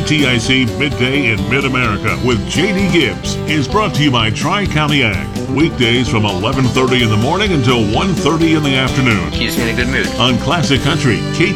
KTIC Midday in Mid-America with J.D. Gibbs is brought to you by Tri-County Ag. Weekdays from 11:30 in the morning until 1:30 in the afternoon Keeps me in a good mood. on Classic Country